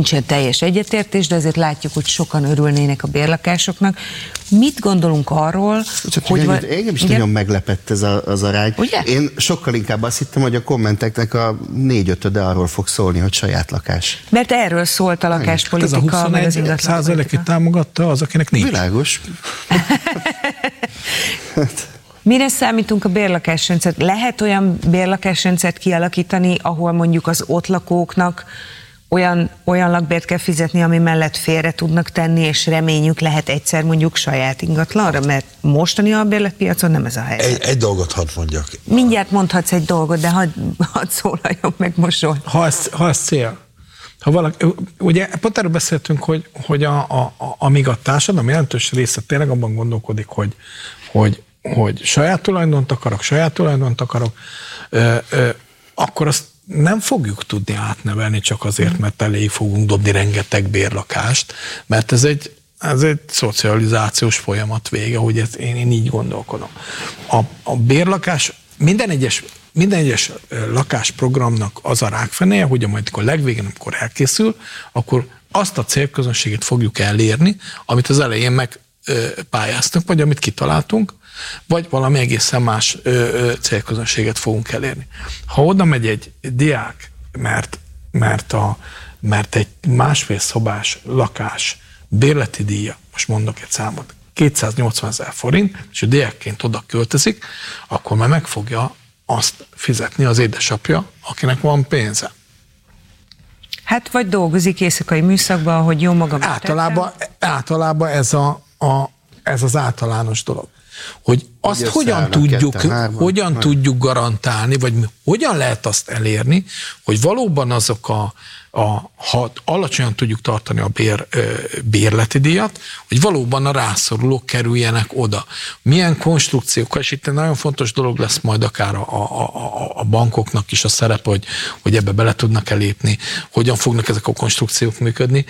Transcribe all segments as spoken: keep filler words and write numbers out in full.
nincsen teljes egyetértés, de azért látjuk, hogy sokan örülnének a bérlakásoknak. Mit gondolunk arról, csak hogy... Engem, engem is igen? nagyon meglepett ez a, az arány. Ugye? Én sokkal inkább azt hittem, hogy a kommenteknek a négy-ötöde arról fog szólni, hogy saját lakás. Mert erről szólt a lakáspolitika, hát meg az ingatlan százalékig támogatta az, akinek nincs. Világos. Mire számítunk a bérlakásrendszert? Lehet olyan bérlakásrendszert kialakítani, ahol mondjuk az ott lakóknak olyan, olyan lakbért kell fizetni, ami mellett félre tudnak tenni, és reményük lehet egyszer mondjuk saját ingatlanra, mert mostani albérletpiacon nem ez a helyzet. Egy, egy dolgot hadd mondjak. Mindjárt mondhatsz egy dolgot, de hadd, hadd szólaljon meg mosoly. Ha ez, ha ez cél. Ha valaki, ugye pont erről beszéltünk, hogy, hogy a, a, a, amíg a társadalom jelentős része tényleg abban gondolkodik, hogy, hogy, hogy saját tulajdont akarok, saját tulajdont akarok, ö, ö, akkor azt nem fogjuk tudni átnevelni csak azért, mert elé fogunk dobni rengeteg bérlakást, mert ez egy, ez egy szocializációs folyamat vége, hogy ez, én, én így gondolkodom. A, a bérlakás, minden egyes, minden egyes lakásprogramnak az a rákfenéje, hogy majd a legvégén, amikor elkészül, akkor azt a célközönséget fogjuk elérni, amit az elején megpályáztunk, vagy amit kitaláltunk, vagy valami egészen más ö, ö, célközönséget fogunk elérni. Ha oda megy egy diák, mert, mert, a, mert egy másfél szobás lakás bérleti díja, most mondok egy számot, kétszáznyolcvanezer forint, és a diákként oda költözik, akkor már meg fogja azt fizetni az édesapja, akinek van pénze. Hát vagy dolgozik éjszakai műszakban, hogy jó magam. Általában, általában ez, a, a, ez az általános dolog. Hogy azt ugye hogyan, tudjuk, ketten, hogyan hárman, tudjuk garantálni, vagy hogyan lehet azt elérni, hogy valóban azok a, a ha alacsonyan tudjuk tartani a bér, bérleti díjat, hogy valóban a rászorulók kerüljenek oda. Milyen konstrukciókkal, és itt egy nagyon fontos dolog lesz majd akár a, a, a, a bankoknak is a szerep, hogy, hogy ebbe bele tudnak elépni, hogyan fognak ezek a konstrukciók működni.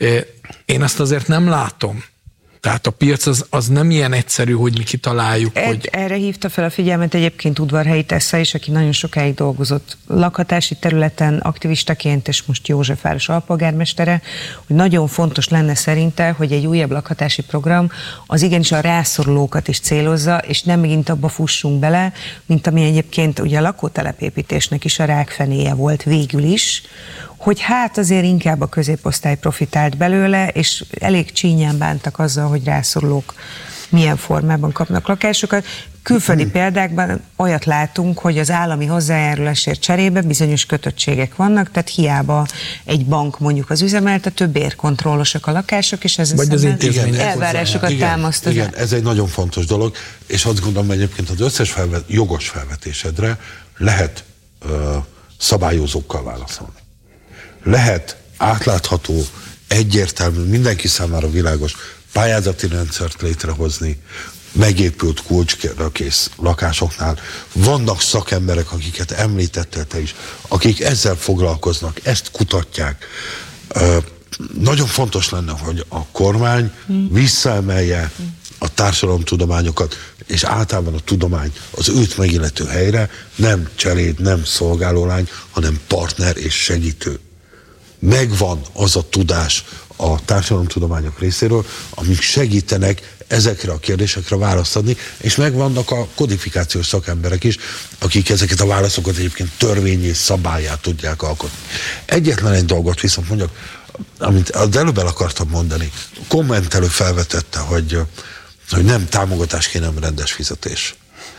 Én ezt azért nem látom. Tehát a piac az, az nem ilyen egyszerű, hogy mi kitaláljuk, Ed, hogy... Erre hívta fel a figyelmet egyébként Udvarhelyi Tessa is, aki nagyon sokáig dolgozott lakhatási területen aktivistaként, és most Józsefváros alpolgármestere, hogy nagyon fontos lenne szerinte, hogy egy újabb lakhatási program az igenis a rászorulókat is célozza, és nem megint abba fussunk bele, mint ami egyébként ugye a lakótelepépítésnek is a rákfenéje volt végül is, hogy hát azért inkább a középosztály profitált belőle, és elég csínyán bántak azzal, hogy rászorulók milyen formában kapnak lakásokat. Külföldi hmm. példákban olyat látunk, hogy az állami hozzájárulásért cserébe bizonyos kötöttségek vannak, tehát hiába egy bank mondjuk az üzemeltető, bérkontrollosak a lakások, és ez az elvárásokat támaszt. Igen, igen, ez egy nagyon fontos dolog, és azt gondolom egyébként az összes felvet, jogos felvetésedre lehet ö, szabályozókkal válaszolni. Lehet átlátható, egyértelmű, mindenki számára világos pályázati rendszert létrehozni, megépült kulcsra kész lakásoknál. Vannak szakemberek, akiket említettél te is, akik ezzel foglalkoznak, ezt kutatják. Ö, nagyon fontos lenne, hogy a kormány visszaemelje a társadalomtudományokat, és általában a tudomány az őt megillető helyre, nem cseléd, nem szolgálólány, hanem partner és segítő. Megvan az a tudás a társadalomtudományok részéről, amik segítenek ezekre a kérdésekre választ adni, és megvannak a kodifikációs szakemberek is, akik ezeket a válaszokat egyébként törvényi szabályát tudják alkotni. Egyetlen egy dolgot viszont mondjak, amit az előbb el akartam mondani, kommentelő felvetette, hogy, hogy nem támogatás kéne, nem rendes fizetés.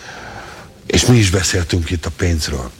És mi is beszéltünk itt a pénzről.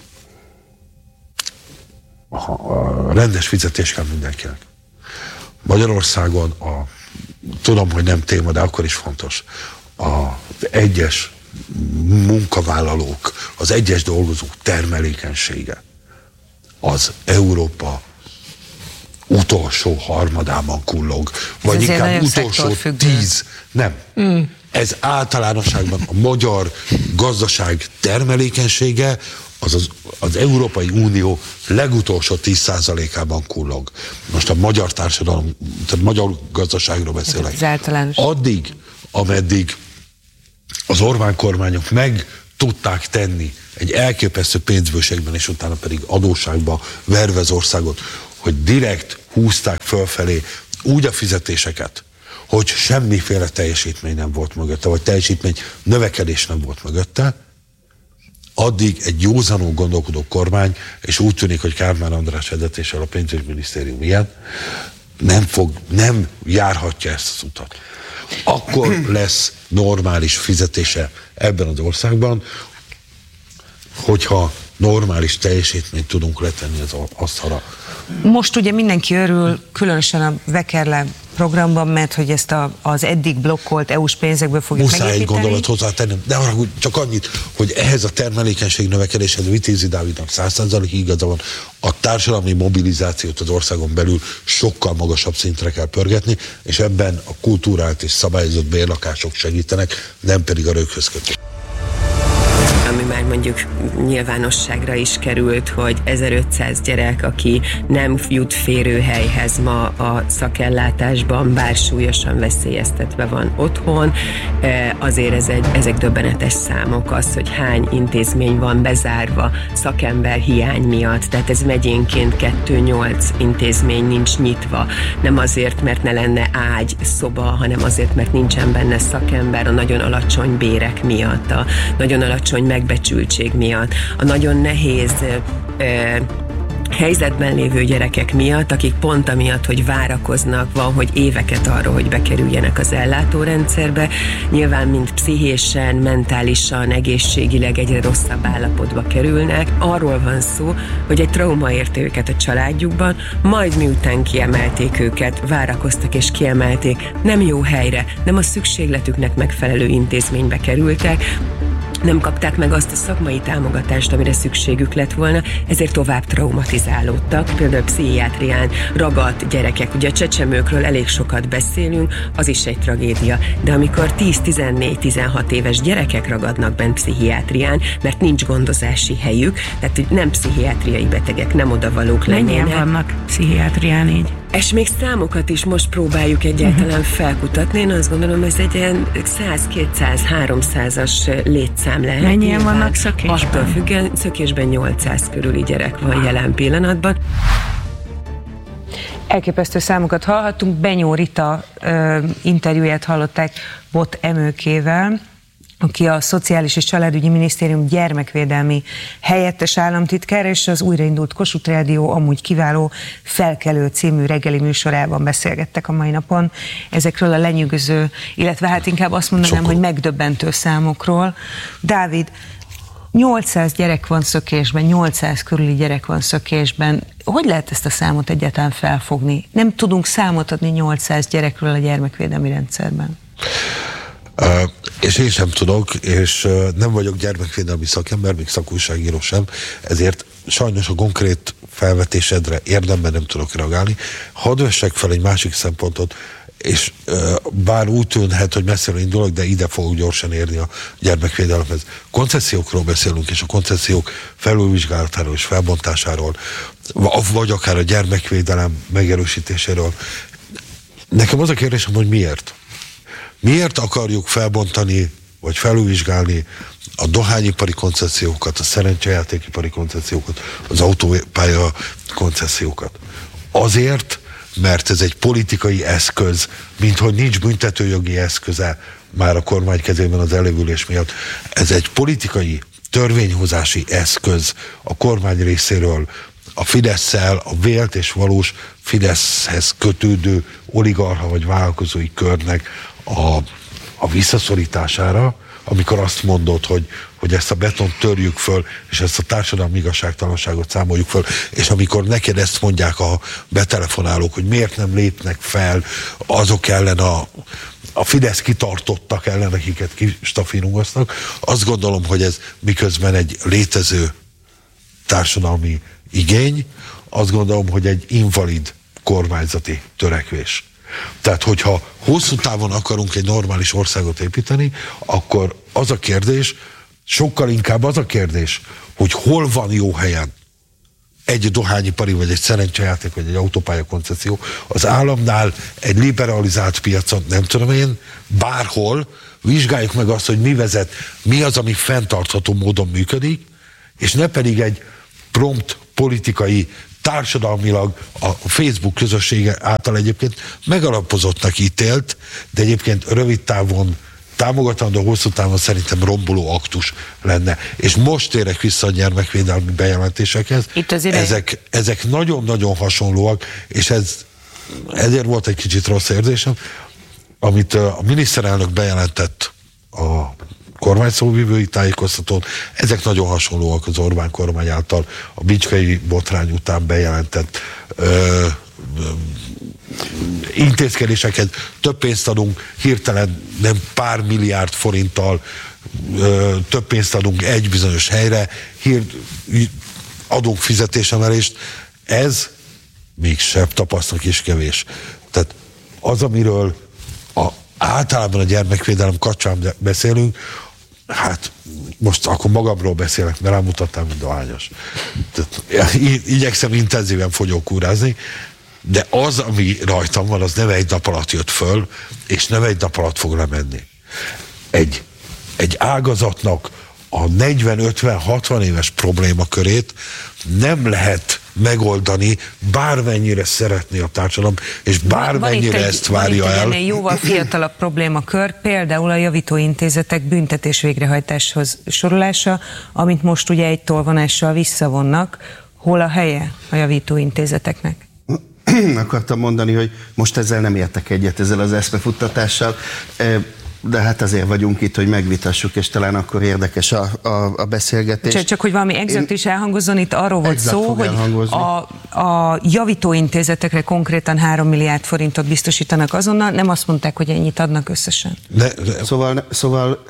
A rendes fizetés kell mindenkinek. Magyarországon a, tudom, hogy nem téma, de akkor is fontos, az egyes munkavállalók, az egyes dolgozók termelékenysége az Európa utolsó harmadában kullog, vagy inkább utolsó tíz, nem. Mm. Ez általánosságban a magyar gazdaság termelékenysége az, az az Európai Unió legutolsó tíz százalékában kullog. Most a magyar társadalom, tehát magyar gazdaságról beszélek. Addig, ameddig az Orbán kormányok meg tudták tenni egy elképesztő pénzbőségben, és utána pedig adósságba verve az országot, hogy direkt húzták fölfelé úgy a fizetéseket, hogy semmiféle teljesítmény nem volt mögötte, vagy teljesítmény növekedés nem volt mögötte, addig egy józanul gondolkodó kormány, és úgy tűnik, hogy Kármán András vezetéssel a pénzügyminisztérium ilyen, nem, fog, nem járhatja ezt az utat. Akkor lesz normális fizetése ebben az országban, hogyha normális teljesítményt tudunk letenni az asztalra. Most ugye mindenki örül, különösen a Vekerle programban, mert hogy ezt a, az eddig blokkolt é u-s pénzekből fogjuk Muszáj megépíteni. egy gondolat hozzátennem, de arra csak annyit, hogy ehhez a termelékenység növekedéshez Vitézi Dávidnak száz százalékig igaza van, a társadalmi mobilizációt az országon belül sokkal magasabb szintre kell pörgetni, és ebben a kultúrált és szabályozott bérlakások segítenek, nem pedig a röghöz kötő. Ami már mondjuk nyilvánosságra is került, hogy ezerötszáz gyerek, aki nem jut férőhelyhez ma a szakellátásban, bár súlyosan veszélyeztetve van otthon, azért ez egy, ezek döbbenetes számok, az, hogy hány intézmény van bezárva szakember hiány miatt, tehát ez megyénként kettő-nyolc intézmény nincs nyitva, nem azért, mert ne lenne ágy, szoba, hanem azért, mert nincsen benne szakember, a nagyon alacsony bérek miatt, a nagyon alacsony megbecsültség miatt, a nagyon nehéz ö, helyzetben lévő gyerekek miatt, akik pont amiatt, hogy várakoznak, van, hogy éveket arra, hogy bekerüljenek az ellátórendszerbe, nyilván mind pszichésen, mentálisan, egészségileg egyre rosszabb állapotba kerülnek. Arról van szó, hogy egy trauma érte őket a családjukban, majd miután kiemelték őket, várakoztak és kiemelték, nem jó helyre, nem a szükségletüknek megfelelő intézménybe kerültek, nem kapták meg azt a szakmai támogatást, amire szükségük lett volna, ezért tovább traumatizálódtak. Például pszichiátrián ragadt gyerekek, ugye a csecsemőkről elég sokat beszélünk, az is egy tragédia, de amikor tíz-tizennégy-tizenhat éves gyerekek ragadnak bent pszichiátrián, mert nincs gondozási helyük, tehát nem pszichiátriai betegek, nem odavalók lennének. Mennyien vannak pszichiátrián így? És még számokat is most próbáljuk egyáltalán felkutatni. Én azt gondolom, ez egy ilyen száz-kétszáz-háromszázas létszám lehet. Mennyien vannak szökésben? Attól függően, szökésben nyolcszáz körüli gyerek van jelen pillanatban. Elképesztő számokat hallhattunk. Benyó Rita ö, interjúját hallották Bot Emőkével, aki a Szociális és Családügyi Minisztérium gyermekvédelmi helyettes államtitkár, és az újraindult Kossuth Rádió amúgy kiváló Felkelő című reggeli műsorában beszélgettek a mai napon ezekről a lenyűgöző, illetve hát inkább azt mondanám, Sokol. hogy megdöbbentő számokról. Dávid, nyolcszáz gyerek van szökésben, nyolcszáz körüli gyerek van szökésben. Hogy lehet ezt a számot egyáltalán felfogni? Nem tudunk számot adni nyolcszáz gyerekről a gyermekvédelmi rendszerben. Uh, és én sem tudok, és uh, nem vagyok gyermekvédelmi szakember, még szakújságíró sem, ezért sajnos a konkrét felvetésedre érdemben nem tudok reagálni. Hadd vessek fel egy másik szempontot, és uh, bár úgy tűnhet, hogy messziről indulok, de ide fogok gyorsan érni a gyermekvédelemhez. Koncessziókról beszélünk, és a koncesziók felülvizsgálatáról és felbontásáról, vagy akár a gyermekvédelem megerősítéséről. Nekem az a kérdésem, hogy miért? Miért akarjuk felbontani, vagy felülvizsgálni a dohányipari koncesziókat, a szerencsejátékipari koncesziókat, az autópálya koncesziókat? Azért, mert ez egy politikai eszköz, minthogy nincs büntetőjogi eszköze már a kormány kezében az elévülés miatt. Ez egy politikai törvényhozási eszköz a kormány részéről, a Fidesszel, a vélt és valós Fideszhez kötődő oligarcha vagy vállalkozói körnek a, a visszaszorítására, amikor azt mondod, hogy, hogy ezt a betont törjük föl, és ezt a társadalmi igazságtalanságot számoljuk föl, és amikor neked ezt mondják a betelefonálók, hogy miért nem lépnek fel azok ellen a, a Fidesz kitartottak ellen, akiket kistafírungoznak, azt gondolom, hogy ez miközben egy létező társadalmi igény, azt gondolom, hogy egy invalid kormányzati törekvés. Tehát, hogyha hosszú távon akarunk egy normális országot építeni, akkor az a kérdés, sokkal inkább az a kérdés, hogy hol van jó helyen egy dohányipari, vagy egy szerencsejáték, vagy egy autópálya koncesszió, az államnál egy liberalizált piacon, nem tudom én, bárhol vizsgáljuk meg azt, hogy mi vezet, mi az, ami fenntartható módon működik, és ne pedig egy prompt politikai társadalmilag a Facebook közössége által egyébként megalapozottnak ítélt, de egyébként rövid távon támogatandó, hosszú távon szerintem romboló aktus lenne. És most térek vissza a gyermekvédelmi bejelentésekhez. Ezek, ezek nagyon-nagyon hasonlóak, és ez, ezért volt egy kicsit rossz érzésem, amit a miniszterelnök bejelentett a kormányszóvivői tájékoztatón, ezek nagyon hasonlóak az Orbán kormány által a bicskei botrány után bejelentett ö, ö, intézkedésekhez. Több pénzt adunk, hirtelen nem pár milliárd forinttal ö, több pénzt adunk egy bizonyos helyre, hír, adunk fizetésemelést. Ez még sebb tapasztalat is kevés. Tehát az, amiről a, általában a gyermekvédelem kapcsán beszélünk, hát most akkor magamról beszélek, mert rámutattam, mint dohányos. Tehát, igyekszem intenzíven fogyókúrázni, de az, ami rajtam van, az nem egy nap alatt jött föl, és nem egy nap alatt fog lemenni. Egy, egy ágazatnak a negyven, ötven, hatvan éves problémakörét nem lehet megoldani, bármennyire szeretné a társadalom, és bármennyire van ezt várja van el. Egy jóval fiatalabb problémakör, például a javítóintézetek büntetés végrehajtáshoz sorolása, amit most ugye egy tolvonással visszavonnak. Hol a helye a javítóintézeteknek? Akartam mondani, hogy most ezzel nem értek egyet, ezzel az eszmefuttatással, de hát azért vagyunk itt, hogy megvitassuk, és talán akkor érdekes a, a, a beszélgetés. Csak, csak hogy valami exakt is elhangozzon, itt arról volt szó, hogy a, a javítóintézetekre konkrétan három milliárd forintot biztosítanak azonnal, nem azt mondták, hogy ennyit adnak összesen. De, de... Szóval, szóval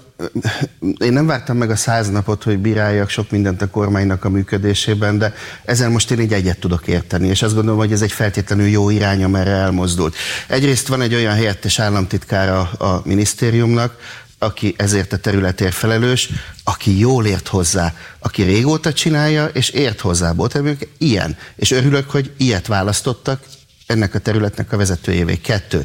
én nem vártam meg a száz napot, hogy bíráljak sok mindent a kormánynak a működésében, de ezzel most én így egyet tudok érteni, és azt gondolom, hogy ez egy feltétlenül jó irány, amerre elmozdult. Egyrészt van egy olyan helyettes államtitkára a minisztériumnak, aki ezért a területért felelős, aki jól ért hozzá, aki régóta csinálja, és ért hozzá. Volt ilyen. És örülök, hogy ilyet választottak ennek a területnek a vezetőjévé. Kettő.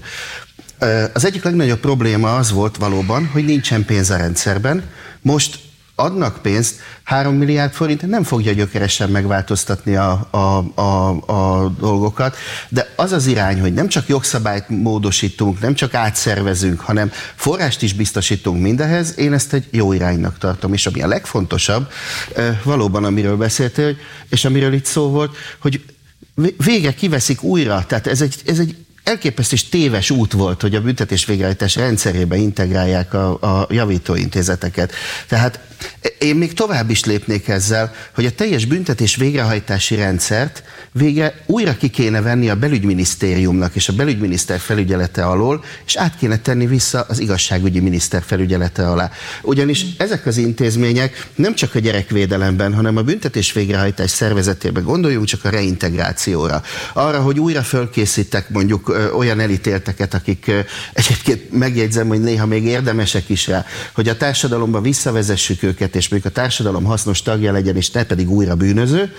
Az egyik legnagyobb probléma az volt valóban, hogy nincsen pénz a rendszerben. Most adnak pénzt, három milliárd forint nem fogja gyökeresen megváltoztatni a, a, a, a dolgokat, de az az irány, hogy nem csak jogszabályt módosítunk, nem csak átszervezünk, hanem forrást is biztosítunk mindehez, én ezt egy jó iránynak tartom. És ami a legfontosabb, valóban amiről beszéltél, és amiről itt szó volt, hogy végre kiveszik újra, tehát ez egy, ez egy elképesztő és téves út volt, hogy a büntetés végrehajtás rendszerébe integrálják a, a javítóintézeteket. Tehát én még tovább is lépnék ezzel, hogy a teljes büntetés végrehajtási rendszert végre újra ki kéne venni a belügyminisztériumnak és a belügyminiszter felügyelete alól, és át kéne tenni vissza az igazságügyi miniszter felügyelete alá. Ugyanis ezek az intézmények nem csak a gyerekvédelemben, hanem a büntetés végrehajtás szervezetében, gondoljunk csak a reintegrációra. Arra, hogy újra fölkészítek mondjuk olyan elítélteket, akik egyébként megjegyzem, hogy néha még érdemesek is rá, hogy a társadalomba visszavezessük őket, és mondjuk a társadalom hasznos tagja legyen, és ne pedig újra bűnöző.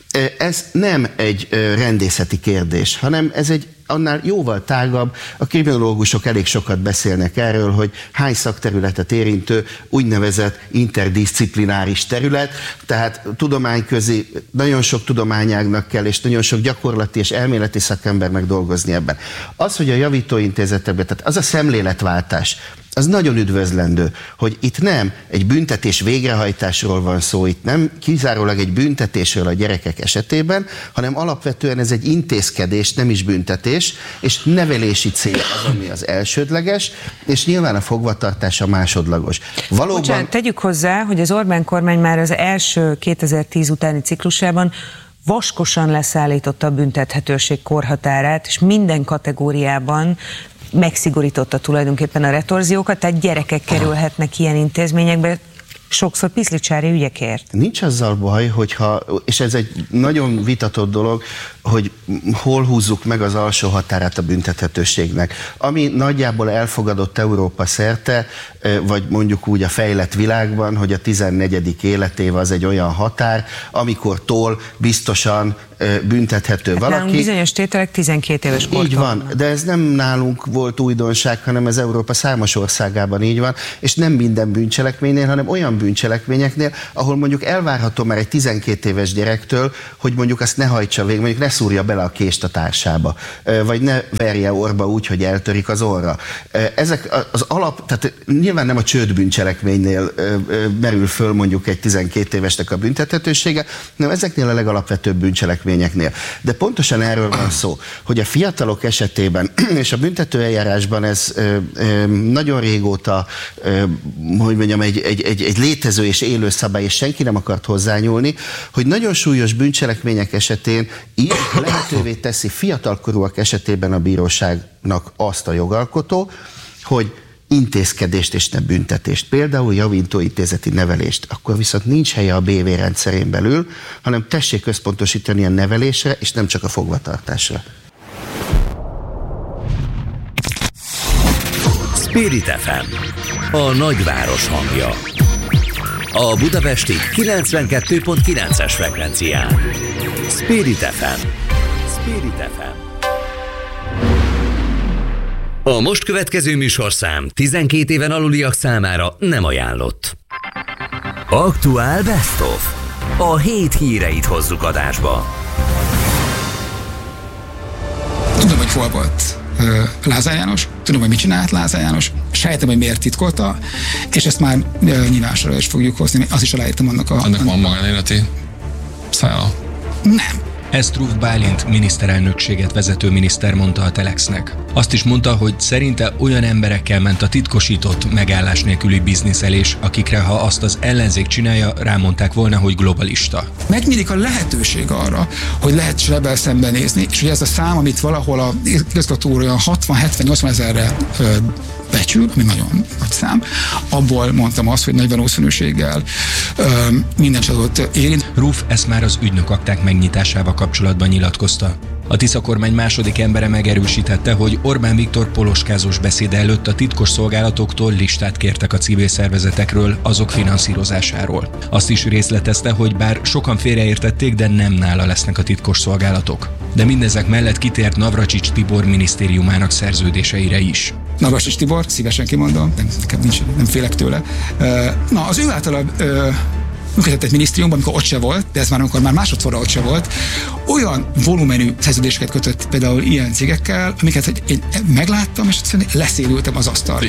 Ez nem egy rendészeti kérdés, hanem ez egy annál jóval tágabb. A kriminológusok elég sokat beszélnek erről, hogy hány szakterületet érintő úgynevezett interdisziplináris terület, tehát tudományközi, nagyon sok tudományágnak kell, és nagyon sok gyakorlati és elméleti szakembernek dolgozni ebben. Az, hogy a javítóintézetekben, tehát az a szemléletváltás, az nagyon üdvözlendő, hogy itt nem egy büntetés végrehajtásról van szó, itt nem kizárólag egy büntetésről a gyerekek esetében, hanem alapvetően ez egy intézkedés, nem is büntetés, és nevelési cél az, ami az elsődleges, és nyilván a fogvatartás a másodlagos. Valóban... Bocsánat, tegyük hozzá, hogy az Orbán kormány már az első kétezer-tíz utáni ciklusában vaskosan leszállította a büntethetőség korhatárát, és minden kategóriában megszigorította tulajdonképpen a retorziókat, tehát gyerekek kerülhetnek ilyen intézményekbe, sokszor piszlicsári ügyekért. Nincs azzal baj, hogyha, és ez egy nagyon vitatott dolog, hogy hol húzzuk meg az alsó határát a büntethetőségnek. Ami nagyjából elfogadott Európa szerte, vagy mondjuk úgy a fejlett világban, hogy a tizennegyedik életév az egy olyan határ, amikortól biztosan büntethető hát valaki. Bizonyos tételek tizenkét éves kortól. Így van, de ez nem nálunk volt újdonság, hanem ez Európa számos országában így van, és nem minden bűncselekménynél, hanem olyan bűncselekményeknél, ahol mondjuk elvárható már egy tizenkét éves gyerektől, hogy mondjuk azt ne hajtsa végig, mondjuk ne szúrja bele a kést a társába, vagy ne verje orba úgy, hogy eltörik az orra. Ezek az alap, tehát nyilván nem a csődbűncselekménynél merül föl mondjuk egy tizenkét évesnek a büntethetősége, hanem ezeknél a legalapvetőbb bűncselekményeknél. De pontosan erről van szó, hogy a fiatalok esetében, és a büntetőeljárásban ez nagyon régóta, hogy mondjam, egy, egy, egy, egy létező és élő szabály, és senki nem akart hozzányúlni, hogy nagyon súlyos bűncselekmények esetén is lehetővé teszi fiatalkorúak esetében a bíróságnak azt a jogalkotó, hogy intézkedést és nem büntetést, például javítóintézeti nevelést, akkor viszont nincs helye a bé vé rendszerén belül, hanem tessék központosítani a nevelésre, és nem csak a fogvatartásra. Spirit ef em, a nagyváros hangja. A budapesti kilencvenkettő pont kilences frekvencián. Spirit ef em. Spirit ef em. A most következő műsorszám tizenkét éven aluliak számára nem ajánlott. Aktuál Best of. A hét híreit hozzuk adásba. Tudom, hogy hol volt uh, Lázár János, tudom, hogy mit csinált Lázár János, sejtem, hogy miért titkolta, és ezt már uh, nyilvánosra is fogjuk hozni. Azt is aláírtam annak a... Annak van magánéleti szála? Nem. Ezt Ruf Bálint miniszterelnökséget vezető miniszter mondta a Telexnek. Azt is mondta, hogy szerinte olyan emberekkel ment a titkosított, megállás nélküli bizniszelés, akikre, ha azt az ellenzék csinálja, rámondták volna, hogy globalista. Megnyílik a lehetőség arra, hogy lehet Schrebbel szembenézni, és hogy ez a szám, amit valahol a igazgató olyan hatvan hetven nyolcvan ezerre ö, becsül, ami nagyon nagy szám, abból mondtam azt, hogy nagy valószínűséggel ö, minden csalódot érint. Ruf ezt már az ügynökakták megnyitásával kapcsolatban nyilatkozta. A Tisza kormány második embere megerősítette, hogy Orbán Viktor poloskázós beszéde előtt a titkos szolgálatoktól listát kértek a civil szervezetekről, azok finanszírozásáról. Azt is részletezte, hogy bár sokan félreértették, de nem nála lesznek a titkos szolgálatok. De mindezek mellett kitért Navracsics Tibor minisztériumának szerződéseire is. Navracsics Tibor, szívesen kimondom, nem, nekem nincs, nem félek tőle. Na, az ő általa működött egy minisztériumban, amikor ott se volt, de ez már amikor már másodszorra ott se volt, olyan volumenű szerződéseket kötött például ilyen cégekkel, amiket én megláttam, és egyszerűen leszélültem az asztalra.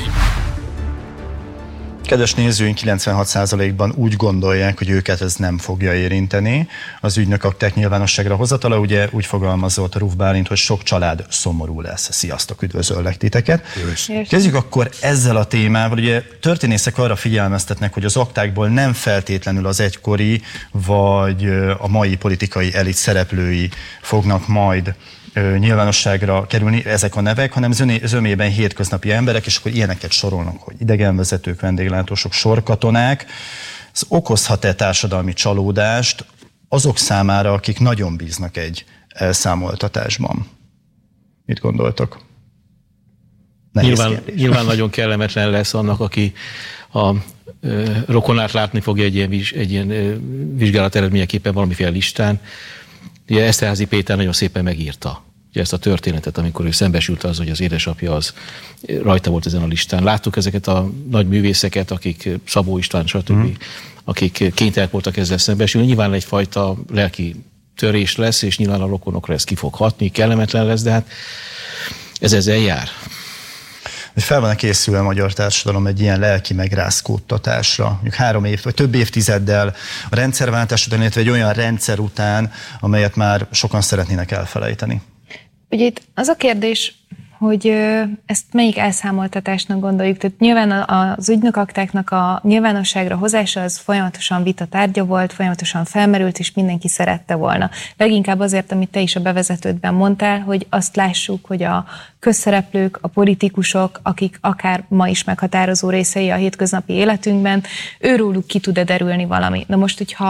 Kedves nézőink, kilencvenhat százalékban úgy gondolják, hogy őket ez nem fogja érinteni. Az ügynökakták nyilvánosságra hozatala, ugye úgy fogalmazott Ruf Bálint, hogy sok család szomorú lesz. Sziasztok, üdvözöllek titeket. Kezdjük akkor ezzel a témával. Ugye történészek arra figyelmeztetnek, hogy az aktákból nem feltétlenül az egykori vagy a mai politikai elit szereplői fognak majd nyilvánosságra kerülni ezek a nevek, hanem zömében hétköznapi emberek, és akkor ilyeneket sorolnak, hogy idegenvezetők, vendéglátósok, sorkatonák. Ez okozhat-e társadalmi csalódást azok számára, akik nagyon bíznak egy elszámoltatásban? Mit gondoltok? Nyilván, nyilván nagyon kellemetlen lesz annak, aki a ö, rokonát látni fogja egy ilyen, egy ilyen ö, vizsgálat eredményeképpen valamiféle listán. Ugye Eszterházy Péter nagyon szépen megírta ugye ezt a történetet, amikor ő szembesült az, hogy az édesapja az rajta volt ezen a listán. Láttuk ezeket a nagy művészeket, akik Szabó István, stb., mm. akik kénytelenek voltak ezzel szembesülni. Nyilván egyfajta lelki törés lesz, és nyilván a rokonokra ez ki fog hatni, kellemetlen lesz, de hát ez ezzel jár. Fel van készülve a magyar társadalom egy ilyen lelki megrázkódtatásra, mondjuk három év, vagy több évtizeddel a rendszerváltás után, illetve egy olyan rendszer után, amelyet már sokan szeretnének elfelejteni. Ugye itt az a kérdés, hogy ezt melyik elszámoltatásnak gondoljuk. Tehát nyilván az ügynökaktáknak a nyilvánosságra hozása az folyamatosan vita tárgya volt, folyamatosan felmerült, és mindenki szerette volna. Leginkább azért, amit te is a bevezetődben mondtál, hogy azt lássuk, hogy a közszereplők, a politikusok, akik akár ma is meghatározó részei a hétköznapi életünkben, őróluk ki tud-e derülni valami. Na most, hogyha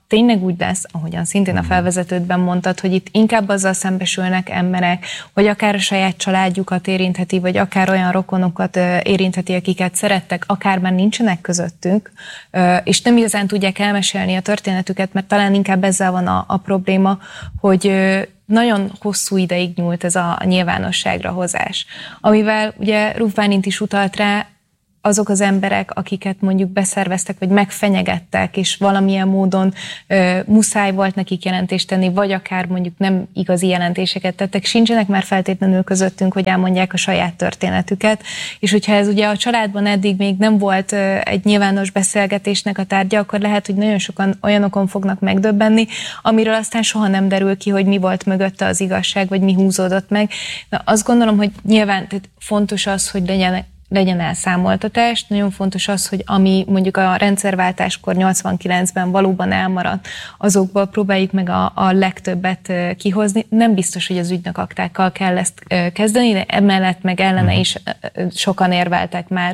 tényleg úgy lesz, ahogyan szintén a felvezetődben mondtad, hogy itt inkább azzal szembesülnek emberek, hogy akár a saját családjukat érintheti, vagy akár olyan rokonokat érintheti, akiket szerettek, akár már nincsenek közöttünk, és nem igazán tudják elmesélni a történetüket, mert talán inkább ezzel van a, a probléma, hogy nagyon hosszú ideig nyúlt ez a nyilvánosságra hozás. Amivel ugye Ruf Bálint is utalt rá, azok az emberek, akiket mondjuk beszerveztek, vagy megfenyegettek, és valamilyen módon ö, muszáj volt nekik jelentést tenni, vagy akár mondjuk nem igazi jelentéseket tettek, sincsenek már feltétlenül közöttünk, hogy elmondják a saját történetüket. És hogyha ez ugye a családban eddig még nem volt ö, egy nyilvános beszélgetésnek a tárgya, akkor lehet, hogy nagyon sokan olyanokon fognak megdöbbenni, amiről aztán soha nem derül ki, hogy mi volt mögötte az igazság, vagy mi húzódott meg. Na, azt gondolom, hogy nyilván tehát fontos az, hogy legyen legyen elszámoltatás. Nagyon fontos az, hogy ami mondjuk a rendszerváltáskor nyolcvankilencben valóban elmaradt, azokból próbáljuk meg a, a legtöbbet kihozni. Nem biztos, hogy az ügynökaktákkal kell ezt kezdeni, de emellett meg ellene is sokan érveltek már.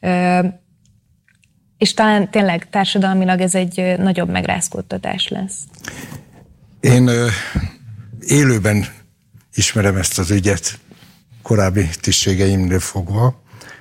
És talán tényleg társadalmilag ez egy nagyobb megrázkódtatás lesz. Én ö, élőben ismerem ezt az ügyet, korábbi tisztségeimről fogva.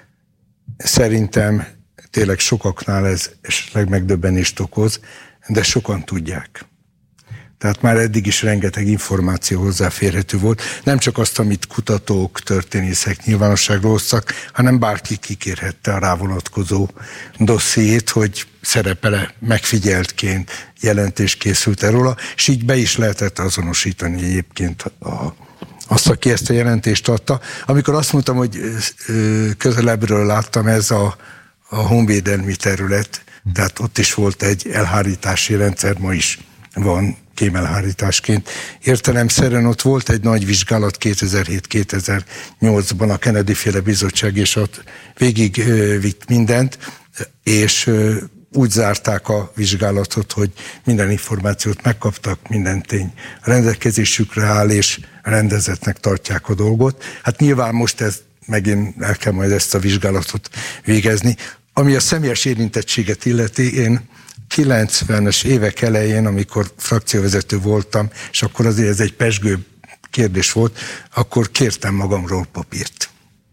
Szerintem tényleg sokaknál ez esetleg megdöbbenést okoz, de sokan tudják. Tehát már eddig is rengeteg információ hozzáférhető volt. Nem csak azt, amit kutatók, történészek nyilvánosságra hoztak, hanem bárki kikérhette a rávonatkozó dossziét, hogy szerepele megfigyeltként, jelentés készült róla, és így be is lehetett azonosítani egyébként a azt, aki ezt a jelentést adta. Amikor azt mondtam, hogy közelebbről láttam, ez a, a honvédelmi terület, tehát ott is volt egy elhárítási rendszer, ma is van kémelhárításként. Értelemszerűen ott volt egy nagy vizsgálat kétezer-hét kétezer-nyolcban a Kennedy-féle bizottság, és ott végig vitt mindent, és úgy zárták a vizsgálatot, hogy minden információt megkaptak, minden tény rendelkezésükre áll, és rendezetnek tartják a dolgot. Hát nyilván most ez, megint el kell majd ezt a vizsgálatot végezni. Ami a személyes érintettséget illeti, én kilencvenes évek elején, amikor frakcióvezető voltam, és akkor azért ez egy pezsgő kérdés volt, akkor kértem magamról papírt.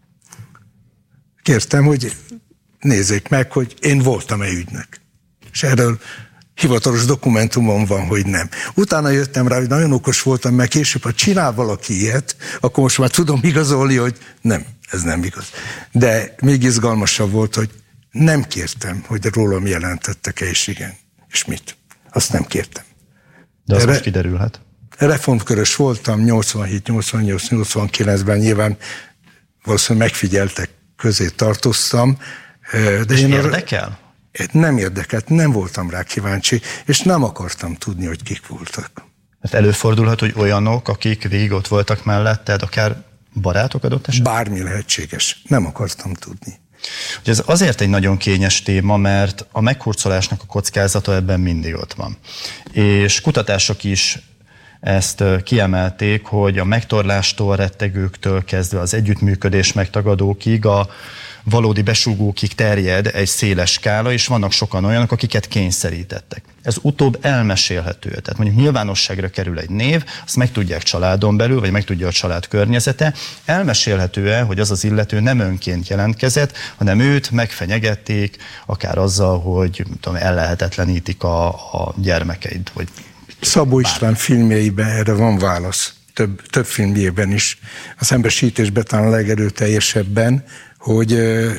Kértem, hogy nézzék meg, hogy én voltam-e ügynök. És erről hivatalos dokumentumon van, hogy nem. Utána jöttem rá, hogy nagyon okos voltam, mert később, ha csinál valaki ilyet, akkor most már tudom igazolni, hogy nem, ez nem igaz. De még izgalmasabb volt, hogy nem kértem, hogy rólam jelentettek-e, és igen. És mit? Azt nem kértem. De az most kiderülhet. Reformkörös voltam, nyolcvanhét nyolcvannyolc nyolcvankilencben nyilván valószínűleg megfigyeltek közé tartoztam. De és én érdekel? Nem érdekelt, nem voltam rá kíváncsi, és nem akartam tudni, hogy kik voltak. Hát előfordulhat, hogy olyanok, akik végig ott voltak melletted, akár barátok adott esetben? Bármi lehetséges. Nem akartam tudni. Ugye ez azért egy nagyon kényes téma, mert a meghurcolásnak a kockázata ebben mindig ott van. És kutatások is ezt kiemelték, hogy a megtorlástól, rettegőktől kezdve az együttműködés megtagadókig, a valódi besúgókig terjed egy széles skála, és vannak sokan olyanok, akiket kényszerítettek. Ez utóbb elmesélhető. Tehát mondjuk nyilvánosságra kerül egy név, azt megtudják családon belül, vagy megtudja a család környezete. Elmesélhető-e, hogy az az illető nem önként jelentkezett, hanem őt megfenyegették, akár azzal, hogy tudom, ellehetetlenítik a, a gyermekeid, vagy Szabó István filmjeiben erre van válasz. Több, több filmjében is. A szembesítésben talán a legerőteljesebben, hogy uh,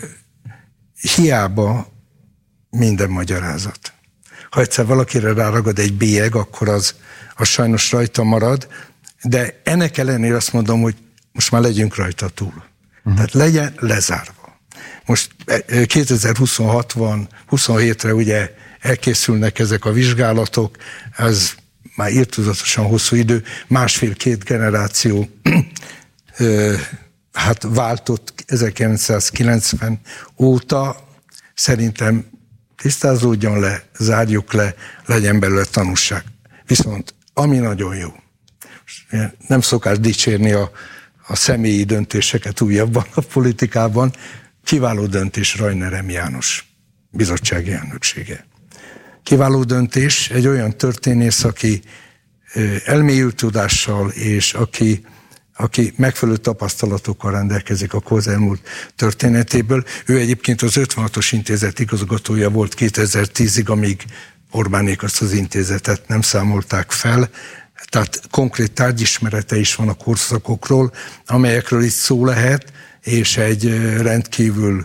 hiába minden magyarázat. Ha egyszer valakire ráragad egy bélyeg, akkor az, az sajnos rajta marad, de ennek ellenére azt mondom, hogy most már legyünk rajta túl. Uh-huh. Tehát legyen lezárva. Most kétezer-huszonhat van, huszonhétre ugye elkészülnek ezek a vizsgálatok, ez már irtózatosan hosszú idő, másfél-két generáció hát váltott ezerkilencszázkilencven óta, szerintem tisztázódjon le, zárjuk le, legyen belőle tanúság. Viszont ami nagyon jó, nem szokás dicsérni a, a személyi döntéseket újabban a politikában, kiváló döntés Rajner M. János bizottsági elnöksége. kiváló döntés, egy olyan történész, aki elmélyült tudással, és aki, aki megfelelő tapasztalatokkal rendelkezik a közelmúlt történetéből. Ő egyébként az ötvenhatos intézet igazgatója volt kétezer-tízig, amíg Orbánék azt az intézetet nem számolták fel. Tehát konkrét tárgyismerete is van a korszakokról, amelyekről itt szó lehet, és egy rendkívül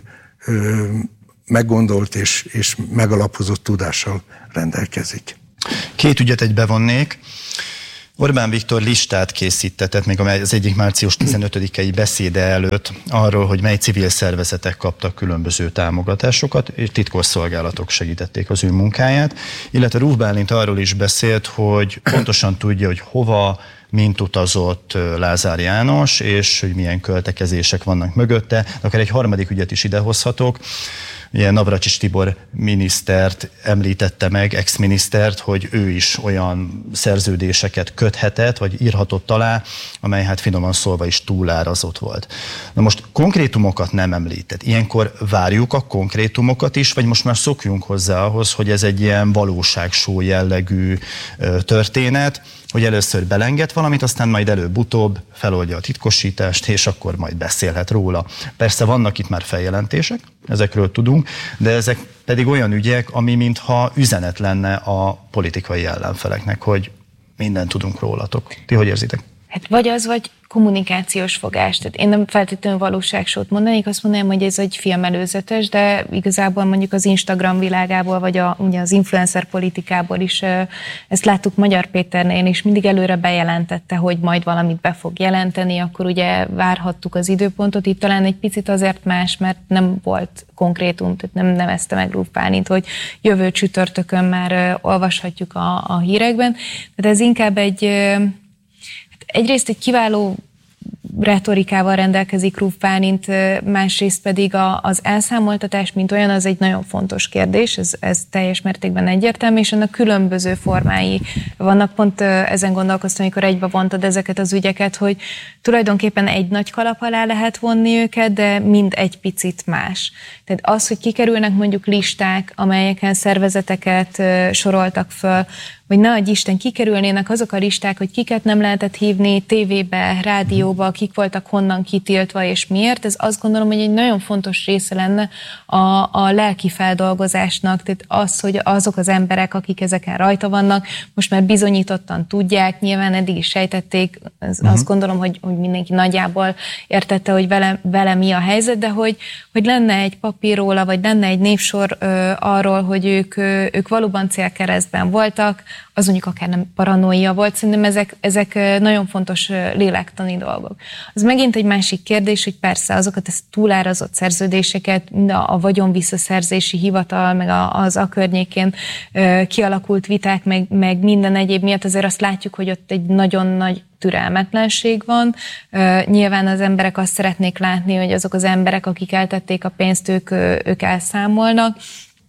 meggondolt és, és megalapozott tudással rendelkezik. Két ügyet egy bevonnék. Orbán Viktor listát készítetett még az egyik március tizenötödikei beszéde előtt arról, hogy mely civil szervezetek kaptak különböző támogatásokat, és titkosszolgálatok segítették az ő munkáját, illetve Ruf Bálint arról is beszélt, hogy pontosan tudja, hogy hova, mint utazott Lázár János, és hogy milyen költekezések vannak mögötte. De akár egy harmadik ügyet is idehozhatok. Ugye Navracsics Tibor minisztert említette meg, ex-minisztert, hogy ő is olyan szerződéseket köthetett, vagy írhatott alá, amely hát finoman szólva is túlárazott volt. Na most konkrétumokat nem említett. Ilyenkor várjuk a konkrétumokat is, vagy most már szokjunk hozzá ahhoz, hogy ez egy ilyen valóságshow jellegű történet, hogy először belenged valamit, aztán majd előbb-utóbb feloldja a titkosítást, és akkor majd beszélhet róla. Persze vannak itt már feljelentések, ezekről tudunk, de ezek pedig olyan ügyek, ami mintha üzenet lenne a politikai ellenfeleknek, hogy mindent tudunk rólatok. Ti hogy érzitek? Hát vagy az, vagy kommunikációs fogás. Tehát én nem feltétlenül valóságsót mondanék, azt mondanám, hogy ez egy filmelőzetes, de igazából mondjuk az Instagram világából, vagy a, ugye az influencer politikából is ezt láttuk Magyar Péternél, és mindig előre bejelentette, hogy majd valamit be fog jelenteni, akkor ugye várhattuk az időpontot. Itt talán egy picit azért más, mert nem volt konkrétum, tehát nem nevezte meg Ruf Bálint, hogy jövő csütörtökön már olvashatjuk a, a hírekben. Tehát ez inkább egy egyrészt egy kiváló retorikával rendelkezik Ruf Bálint, másrészt pedig a, az elszámoltatás, mint olyan, az egy nagyon fontos kérdés, ez, ez teljes mértékben egyértelmű, és annak különböző formái vannak. Pont ezen gondolkoztam, amikor egybe vontad ezeket az ügyeket, hogy tulajdonképpen egy nagy kalap alá lehet vonni őket, de mind egy picit más. Tehát az, hogy kikerülnek mondjuk listák, amelyeken szervezeteket soroltak föl, vagy ne adj Isten, kikerülnének azok a listák, hogy kiket nem lehetett hívni tévébe, rádióba, kik voltak honnan kitiltva és miért. Ez azt gondolom, hogy egy nagyon fontos része lenne a, a lelki feldolgozásnak, tehát az, hogy azok az emberek, akik ezeken rajta vannak, most már bizonyítottan tudják, nyilván eddig is sejtették, az, uh-huh. azt gondolom, hogy, hogy mindenki nagyjából értette, hogy vele, vele mi a helyzet, de hogy, hogy lenne egy papír róla, vagy lenne egy névsor ö, arról, hogy ők, ö, ők valóban célkeresztben voltak, az mondjuk akár nem paranoia volt, szerintem ezek, ezek nagyon fontos lélektani dolgok. Az megint egy másik kérdés, hogy persze azokat a túlárazott szerződéseket, a, a vagyonvisszaszerzési hivatal, meg a, az a környékén kialakult viták, meg, meg minden egyéb miatt azért azt látjuk, hogy ott egy nagyon nagy türelmetlenség van. Uh, nyilván az emberek azt szeretnék látni, hogy azok az emberek, akik eltették a pénzt, ők, ők elszámolnak.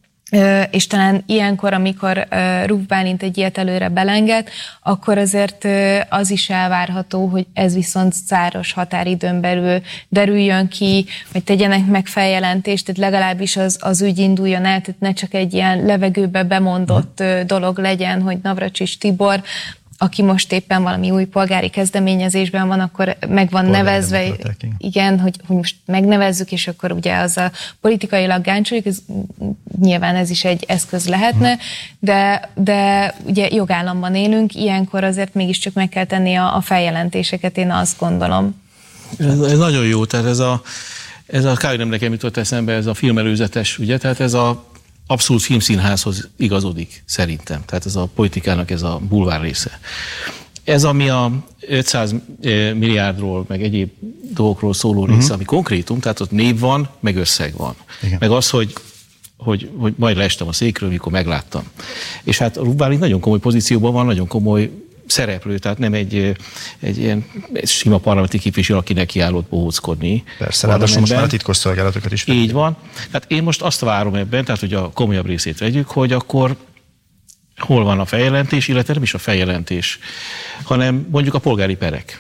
Uh, és talán ilyenkor, amikor uh, Ruf Bálint egy ilyet előre belenged, akkor azért uh, az is elvárható, hogy ez viszont záros határidőn belül derüljön ki, vagy tegyenek meg feljelentést, tehát legalábbis az, az ügy induljon el, tehát ne csak egy ilyen levegőbe bemondott uh, dolog legyen, hogy Navracsics Tibor, aki most éppen valami új polgári kezdeményezésben van, akkor meg van nevezve, igen, hogy, hogy most megnevezzük, és akkor ugye az a politikailag gáncsoljuk, ez, nyilván ez is egy eszköz lehetne, de, de ugye jogállamban élünk, ilyenkor azért mégiscsak meg kell tenni a, a feljelentéseket, én azt gondolom. Ez, ez nagyon jó, tehát ez a, ez a kár, nem nekem jutott eszembe, ez a filmelőzetes, ugye, tehát ez a abszolút filmszínházhoz igazodik, szerintem. Tehát ez a politikának ez a bulvár része. Ez, ami a ötszáz milliárdról, meg egyéb dolgokról szóló része, uh-huh. ami konkrétum, tehát ott név van, meg összeg van. Igen. Meg az, hogy, hogy, hogy majd leestem a székről, mikor megláttam. És hát Ruf Bálint nagyon komoly pozícióban van, nagyon komoly szereplő, tehát nem egy, egy ilyen egy sima parlamenti képviselő, aki nekiállott bohóckodni. Persze, ráadásul most már a titkosszolgálatokat is. Így van. Tehát én most azt várom ebben, tehát hogy a komolyabb részét vegyük, hogy akkor hol van a feljelentés, illetve nem is a feljelentés, hanem mondjuk a polgári perek.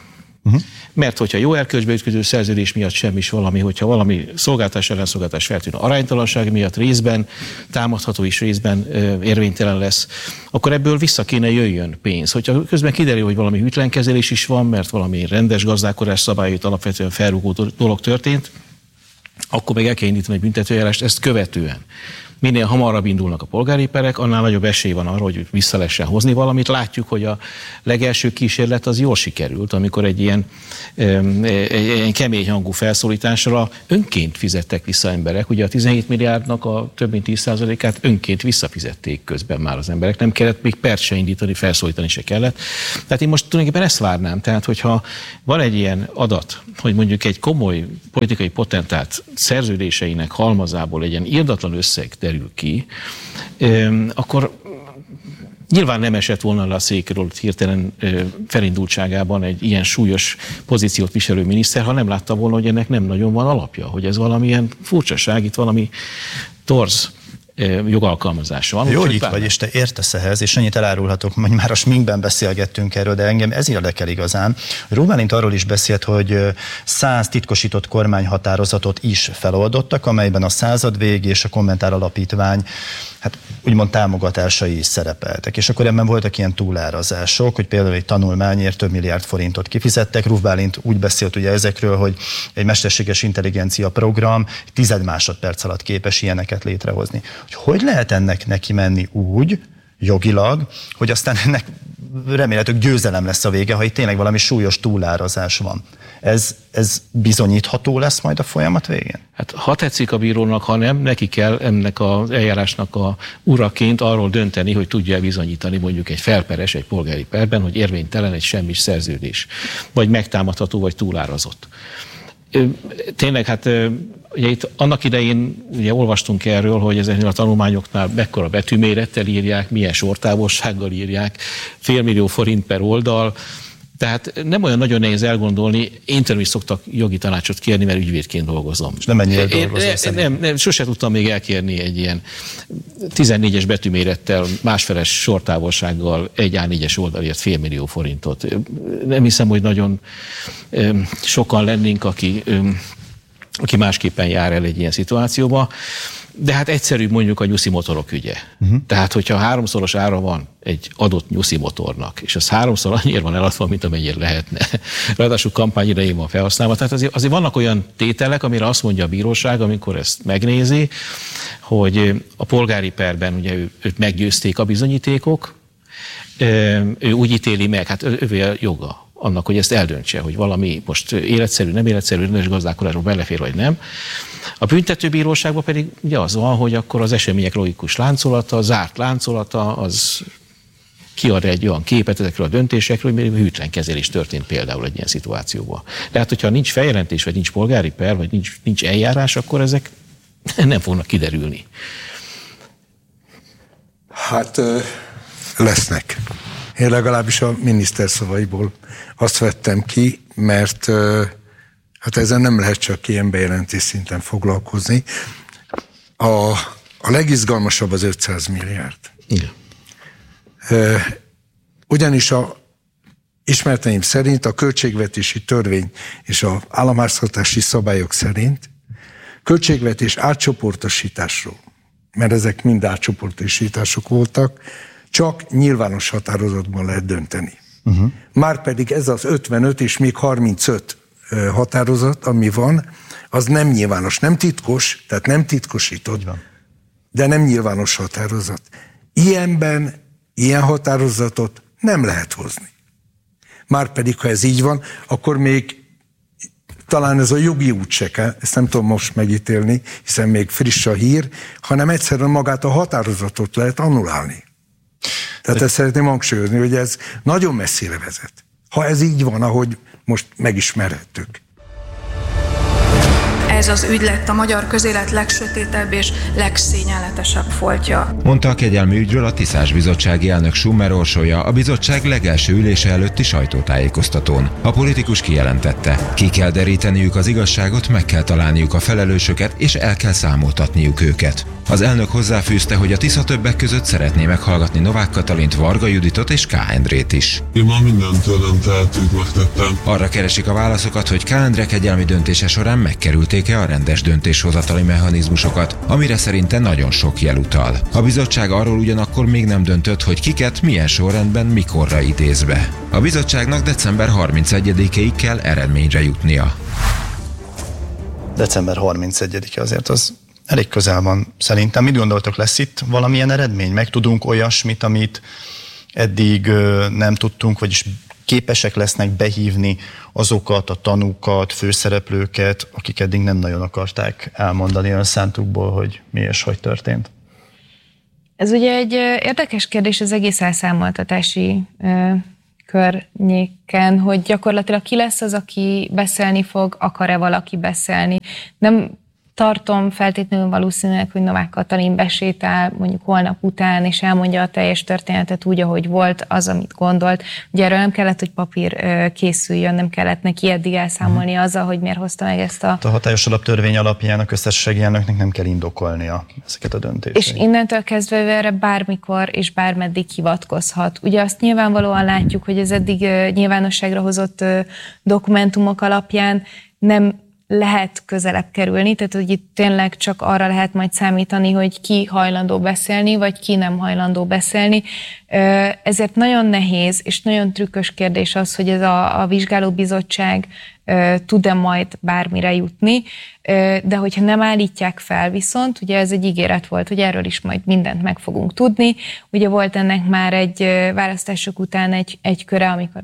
Uh-huh. Mert hogyha jó erkölcsbe ütköző szerződés miatt sem is valami, hogyha valami szolgáltatás ellen szolgáltatás feltűnő aránytalanság miatt részben támadható és részben ö, érvénytelen lesz, akkor ebből vissza kéne jöjjön pénz. Hogyha közben kiderül, hogy valami hűtlenkezelés is van, mert valami rendes gazdálkodás szabályait alapvetően felrúgó dolog történt, akkor meg el kell indítani egy büntetőjárást ezt követően. Minél hamarabb indulnak a polgári perek, annál nagyobb esély van arra, hogy vissza lehessen hozni valamit. Látjuk, hogy a legelső kísérlet az jól sikerült, amikor egy ilyen, egy ilyen kemény hangú felszólításra önként fizettek vissza emberek. Ugye a tizenhét milliárdnak a több mint tíz százalékát önként visszafizették közben már az emberek. Nem kellett még pert se indítani, felszólítani se kellett. Tehát én most tulajdonképpen ezt várnám. Tehát, hogyha van egy ilyen adat, hogy mondjuk egy komoly politikai potentát szerződéseinek halmazából egy ilyen irdatlan összeg derül ki, akkor nyilván nem esett volna le a székről hirtelen felindultságában egy ilyen súlyos pozíciót viselő miniszter, ha nem látta volna, hogy ennek nem nagyon van alapja, hogy ez valamilyen furcsaság, itt valami torz jogalkalmazása van. Jó, hogy itt vagy, és te értesz ehhez, és annyit elárulhatok, hogy már a sminkben beszélgettünk erről, de engem ez érdekel igazán. Rúd Bálint arról is beszélt, hogy száz titkosított kormányhatározatot is feloldottak, amelyben a századvég és a Kommentár Alapítvány hát úgymond támogatásai is szerepeltek. És akkor ebben voltak ilyen túlárazások, hogy például egy tanulmányért több milliárd forintot kifizettek. Rúd Bálint úgy beszélt ugye ezekről, hogy egy mesterséges intelligencia program tized másodperc alatt képes ilyeneket létrehozni. Hogy hogy lehet ennek neki menni úgy, jogilag, hogy aztán ennek remélhetőleg győzelem lesz a vége, ha itt tényleg valami súlyos túlárazás van. Ez, ez bizonyítható lesz majd a folyamat végén? Hát ha tetszik a bírónak, ha nem, neki kell ennek az eljárásnak a uraként arról dönteni, hogy tudja bizonyítani mondjuk egy felperes, egy polgári perben, hogy érvénytelen egy semmis szerződés, vagy megtámadható, vagy túlárazott. Tényleg, hát ugye itt annak idején ugye olvastunk erről, hogy ezeknél a tanulmányoknál mekkora betűmérettel írják, milyen sortávolsággal írják, félmillió forint per oldal, tehát nem olyan nagyon nehéz elgondolni, én tőlem is szoktak jogi tanácsot kérni, mert ügyvédként dolgozom. És nem ennyire dolgozom. Nem, nem, nem, sose tudtam még elkérni egy ilyen tizennégyes betűmérettel, másfeles sortávolsággal egy á négyes oldalért félmillió forintot. Nem hiszem, hogy nagyon sokan lennénk, aki, aki másképpen jár el egy ilyen szituációba. De hát egyszerűbb mondjuk a nyuszi motorok ügye. Uh-huh. Tehát, hogyha háromszoros ára van egy adott nyuszi motornak, és az háromszor annyira van eladva, mint amennyire lehetne. Ráadásul kampány idején van felhasználva. Tehát azért, azért vannak olyan tételek, amire azt mondja a bíróság, amikor ezt megnézi, hogy a polgári perben ugye ő, őt meggyőzték a bizonyítékok, ő úgy ítéli meg, hát ővé a joga annak, hogy ezt eldöntse, hogy valami most életszerű, nem életszerű, rendes gazdálkodásban belefér, vagy nem. A büntetőbíróságban pedig ugye az van, hogy akkor az események logikus láncolata, zárt láncolata, az kiad egy olyan képet ezekről a döntésekről, hogy hűtlen kezelés történt például egy ilyen szituációban. De hát, hogyha nincs feljelentés, vagy nincs polgári per, vagy nincs, nincs eljárás, akkor ezek nem fognak kiderülni. Hát lesznek. Én legalábbis a miniszter szavaiból azt vettem ki, mert hát ezen nem lehet csak ilyen bejelentés szinten foglalkozni. A, a legizgalmasabb az ötszáz milliárd. Igen. Ugyanis a ismereteim szerint a költségvetési törvény és az államháztartási szabályok szerint költségvetés átcsoportosításról, mert ezek mind átcsoportosítások voltak, csak nyilvános határozatban lehet dönteni. Uh-huh. Márpedig ez az ötvenöt és még harmincöt határozat, ami van, az nem nyilvános, nem titkos, tehát nem titkosított, de nem nyilvános határozat. Ilyenben, ilyen határozatot nem lehet hozni. Márpedig, ha ez így van, akkor még talán ez a jogi út se kell, ezt nem tudom most megítélni, hiszen még friss a hír, hanem egyszerűen magát a határozatot lehet annulálni. Tehát ezt szeretném hangsúlyozni, hogy ez nagyon messzire vezet. Ha ez így van, ahogy most megismerhettük. ez az ügy lett a magyar közélet legsötétebb és legszégyenletesebb foltja. Mondta a kegyelmi ügyről a Tiszás bizottsági elnök Summer Orsolya a bizottság legelső ülése előtti sajtótájékoztatón. A politikus kijelentette, ki kell deríteniük az igazságot, meg kell találniuk a felelősöket, és el kell számoltatniuk őket. Az elnök hozzáfűzte, hogy a Tisza többek között szeretné meghallgatni Novák Katalint, Varga Juditot és K. Endrét is. Én ma mindent tőlem tehetőt megtettem. Arra keresik a válaszokat, hogy K. Endre kegyelmi döntése során megkerülték-e a rendes döntéshozatali mechanizmusokat, amire szerinte nagyon sok jel utal. A bizottság arról ugyanakkor még nem döntött, hogy kiket milyen sorrendben mikorra idéz be. A bizottságnak december harmincegyedikéig kell eredményre jutnia. december harmincegyedike azért az elég közel van szerintem. Mit gondoltok, lesz itt valamilyen eredmény? Meg tudunk olyasmit, amit eddig nem tudtunk, vagyis képesek lesznek behívni azokat a tanúkat, főszereplőket, akik eddig nem nagyon akarták elmondani önszántukból, hogy mi és hogy történt? Ez ugye egy érdekes kérdés az egész elszámoltatási ö, környéken, hogy gyakorlatilag ki lesz az, aki beszélni fog, akar-e valaki beszélni. Nem tartom feltétlenül valószínűleg, hogy Novák Katalin besétál mondjuk holnap után, és elmondja a teljes történetet úgy, ahogy volt, az, amit gondolt. Ugye erről nem kellett, hogy papír készüljön, nem kellett neki eddig elszámolni uh-huh. azzal, hogy miért hozta meg ezt a... A hatályos alaptörvény alapján a köztársasági elnöknek nem kell indokolnia ezeket a döntéseket. És innentől kezdve ő erre bármikor és bármeddig hivatkozhat. Ugye azt nyilvánvalóan látjuk, hogy az eddig nyilvánosságra hozott dokumentumok alapján nem lehet közelebb kerülni, tehát hogy itt tényleg csak arra lehet majd számítani, hogy ki hajlandó beszélni, vagy ki nem hajlandó beszélni. Ezért nagyon nehéz és nagyon trükkös kérdés az, hogy ez a, a vizsgálóbizottság tud-e majd bármire jutni, de hogyha nem állítják fel viszont, ugye ez egy ígéret volt, hogy erről is majd mindent meg fogunk tudni. Ugye volt ennek már egy választások után egy, egy köre, amikor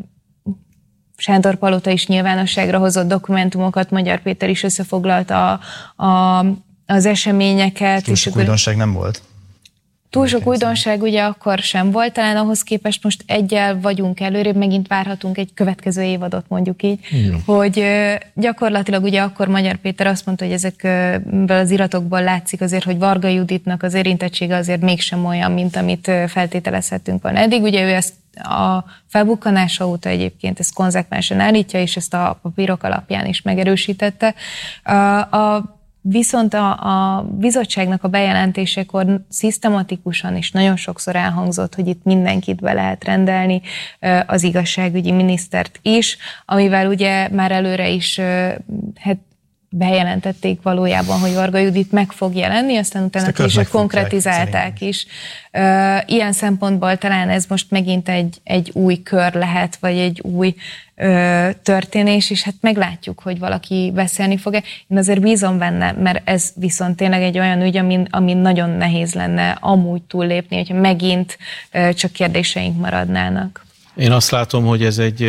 Sándor Palota is nyilvánosságra hozott dokumentumokat, Magyar Péter is összefoglalta a, a, az eseményeket. Túl sok újdonság nem volt? Túl sok újdonság ugye akkor sem volt, talán ahhoz képest most egyel vagyunk előrébb, megint várhatunk egy következő évadot, mondjuk így, mm. hogy gyakorlatilag ugye akkor Magyar Péter azt mondta, hogy ezekből az iratokból látszik azért, hogy Varga Juditnak az érintettsége azért mégsem olyan, mint amit feltételezhetünk volna eddig. Ugye ő ezt a felbukkanása óta egyébként ezt konzekvensen állítja, és ezt a papírok alapján is megerősítette. A, a, viszont a, a bizottságnak a bejelentésekor szisztematikusan és nagyon sokszor elhangzott, hogy itt mindenkit be lehet rendelni, az igazságügyi minisztert is, amivel ugye már előre is hát bejelentették valójában, hogy Varga Judit meg fog jelenni, aztán utána később konkretizálták is. Ilyen szempontból talán ez most megint egy, egy új kör lehet, vagy egy új ö, történés, és hát meglátjuk, hogy valaki beszélni fog-e. Én azért bízom benne, mert ez viszont tényleg egy olyan ügy, amin, amin nagyon nehéz lenne amúgy túllépni, hogyha megint ö, csak kérdéseink maradnának. Én azt látom, hogy ez egy,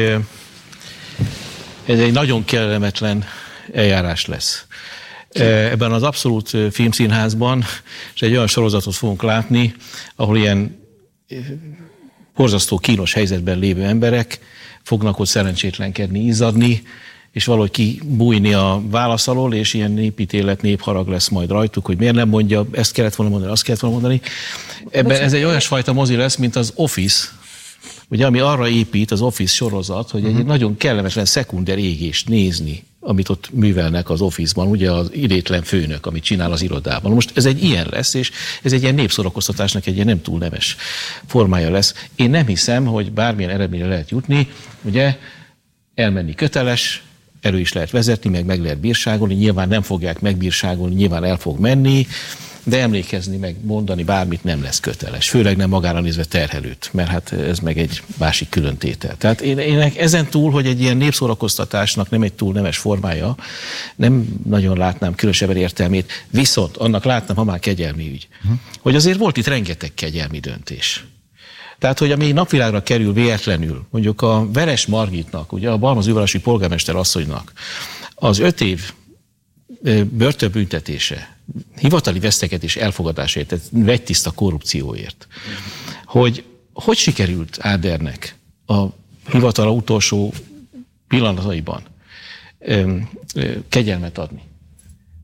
ez egy nagyon kellemetlen eljárás lesz. Ebben az Abszolút Filmszínházban és egy olyan sorozatot fogunk látni, ahol ilyen borzasztó kínos helyzetben lévő emberek fognak ott szerencsétlenkedni, izzadni, és valahogy kibújni a válasz alól, és ilyen népítélet, népharag lesz majd rajtuk, hogy miért nem mondja, ezt kellett volna mondani, azt kellett volna mondani. Ebben ez egy olyasfajta mozi lesz, mint az Office, ugye, ami arra épít, az Office sorozat, hogy egy uh-huh. nagyon kellemetlen szekunder égést nézni, amit ott művelnek az Office-ban, ugye az idétlen főnök, amit csinál az irodában. Most ez egy ilyen lesz, és ez egy ilyen népszorakoztatásnak egy ilyen nem túl nemes formája lesz. Én nem hiszem, hogy bármilyen eredményre lehet jutni, ugye elmenni köteles, elő is lehet vezetni, meg meg lehet bírságolni, nyilván nem fogják megbírságolni, nyilván el fog menni, de emlékezni, meg mondani bármit nem lesz köteles. Főleg nem magára nézve terhelőt, mert hát ez meg egy másik külön tétel. Tehát én, én ezen túl, hogy egy ilyen népszórakoztatásnak nem egy túl nemes formája, nem nagyon látnám különösebben értelmét, viszont annak látnám, ha már kegyelmi ügy, uh-huh. hogy azért volt itt rengeteg kegyelmi döntés. Tehát, hogy ami napvilágra kerül véletlenül, mondjuk a Veres Margitnak, ugye a balmazújvárosi polgármester asszonynak az öt év börtönbüntetése, hivatali vesztegetés elfogadásáért, tehát vegytiszta korrupcióért, hogy hogy sikerült Ádernek a hivatala utolsó pillanataiban kegyelmet adni.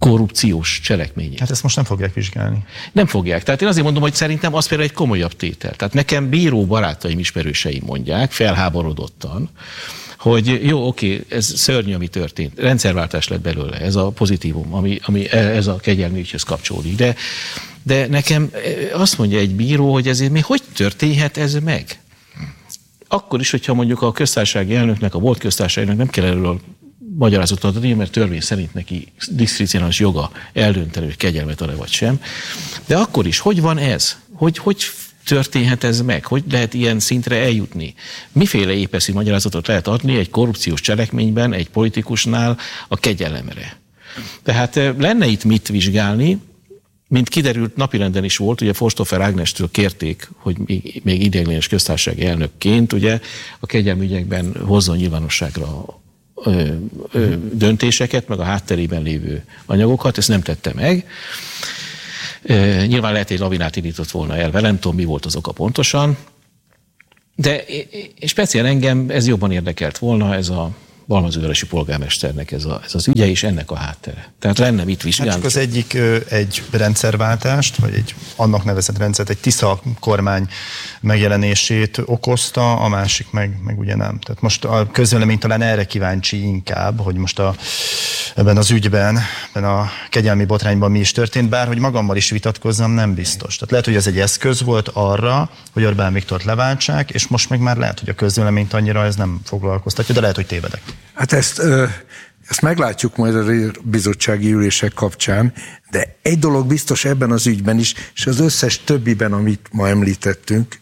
korrupciós cselekményét. Hát ezt most nem fogják vizsgálni. Nem fogják. Tehát én azért mondom, hogy szerintem az például egy komolyabb tétel. Tehát nekem bíró barátaim, ismerőseim mondják, felháborodottan, hogy jó, oké, ez szörnyű, ami történt. Rendszerváltás lett belőle, ez a pozitívum, ami, ami ez a kegyelmi ügyhöz kapcsolódik. De, de nekem azt mondja egy bíró, hogy ezért mi hogy történhet ez meg? Akkor is, hogyha mondjuk a köztársasági elnöknek, a volt köztársasági elnök nem kell erről magyarázatot adni, mert törvény szerint neki diszkrecionális joga eldönteni, hogy kegyelmet ad-e vagy sem. De akkor is, hogy van ez? Hogy, hogy történhet ez meg? Hogy lehet ilyen szintre eljutni? Miféle épeszi magyarázatot lehet adni egy korrupciós cselekményben, egy politikusnál a kegyelemre? Tehát lenne itt mit vizsgálni, mint kiderült, napirenden is volt, ugye Forsthofer Ágnestől kérték, hogy még, még ideiglenes köztársasági elnökként ugye a kegyelmi ügyekben hozzon nyilvánosságra ö, ö, döntéseket, meg a hátterében lévő anyagokat, ezt nem tette meg. E, nyilván lehet, hogy lavinát indított volna el velem, tudom, mi volt az oka pontosan, de és speciál engem ez jobban érdekelt volna, ez a Balmazújvárosi polgármesternek ez, a, ez az ügye és ennek a háttere. Tehát lenne mit vizsgálni. Hát csak az egyik egy rendszerváltást, vagy egy annak nevezett rendszert, egy Tisza kormány megjelenését okozta, a másik meg, meg ugye nem. Tehát most a közvélemény talán erre kíváncsi inkább, hogy most a, ebben az ügyben, ebben a kegyelmi botrányban mi is történt, bár hogy magammal is vitatkozzam, nem biztos. Tehát lehet, hogy ez egy eszköz volt arra, hogy Orbán Viktort leváltsák, és most meg már lehet, hogy a közvéleményt annyira ez nem foglalkoztatja, de lehet, hogy tévedek. Hát ezt, ezt meglátjuk majd a bizottsági ülések kapcsán, de egy dolog biztos ebben az ügyben is, és az összes többiben, amit ma említettünk,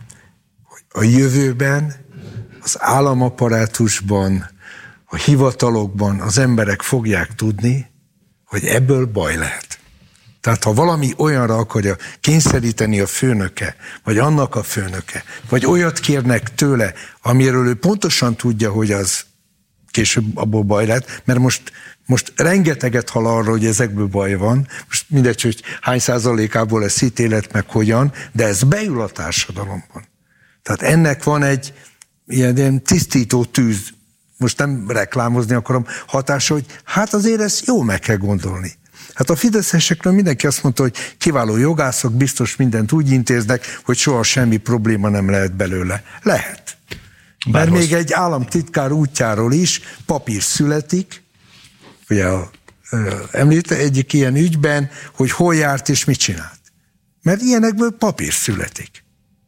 hogy a jövőben az államaparátusban, a hivatalokban az emberek fogják tudni, hogy ebből baj lehet. Tehát ha valami olyanra akarja kényszeríteni a főnöke, vagy annak a főnöke, vagy olyat kérnek tőle, amiről ő pontosan tudja, hogy az később abból baj lett, mert most, most rengeteget hall arra, hogy ezekből baj van, most mindegy, hogy hány százalékából lesz ítélet, meg hogyan, de ez beül a társadalomban. Tehát ennek van egy ilyen, ilyen tisztító tűz, most nem reklámozni akarom, hatása, hogy hát azért ezt jó meg kell gondolni. Hát a fideszesekről mindenki azt mondta, hogy kiváló jogászok, biztos mindent úgy intéznek, hogy soha semmi probléma nem lehet belőle. Lehet. Mert Bár még egy államtitkár útjáról is papír születik, ugye a, említett egyik ilyen ügyben, hogy hol járt és mit csinált. Mert ilyenekből papír születik.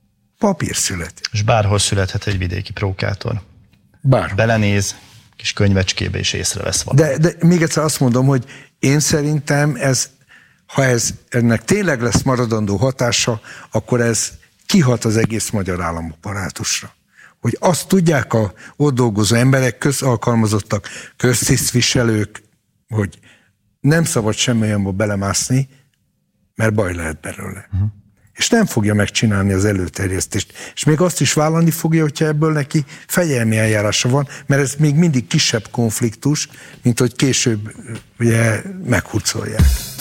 Papír születik. És bárhol születhet egy vidéki prókátor. Bárhol. Belenéz, kis könyvecskébe is észrevesz valamit. De, de még egyszer azt mondom, hogy én szerintem ez, ha ez, ennek tényleg lesz maradandó hatása, akkor ez kihat az egész magyar államaparátusra. Hogy azt tudják a ott dolgozó emberek, közalkalmazottak, köztisztviselők, hogy nem szabad semmi olyanba belemászni, mert baj lehet belőle. Uh-huh. És nem fogja megcsinálni az előterjesztést. És még azt is vállalni fogja, hogyha ebből neki fegyelmi eljárása van, mert ez még mindig kisebb konfliktus, mint hogy később ugye meghurcolják.